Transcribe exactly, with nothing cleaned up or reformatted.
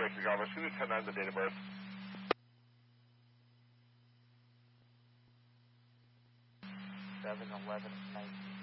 Quebec, Governor, two ten nine, the date of birth. seven eleven nineteen.